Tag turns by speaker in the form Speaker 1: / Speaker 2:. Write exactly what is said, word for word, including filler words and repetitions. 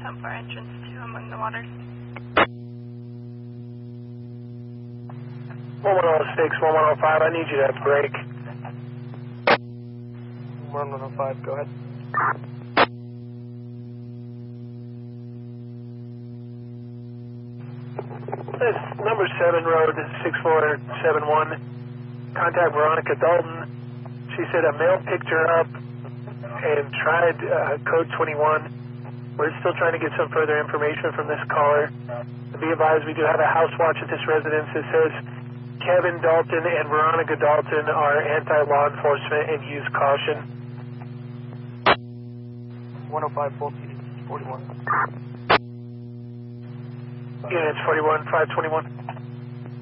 Speaker 1: Templar entrance two among the waters.
Speaker 2: one one oh six, one one oh five, I need you to break.
Speaker 3: one one oh five, go ahead.
Speaker 2: This number seven road, six four seven one. Contact Veronica Dalton. She said a male picked her up and tried uh, code twenty-one. We're still trying to get some further information from this caller. To be advised, we do have a house watch at this residence that says Kevin Dalton and Veronica Dalton are anti-law enforcement and use caution.
Speaker 3: one oh five, full T D, forty-one.
Speaker 2: Units forty-one, five twenty-one.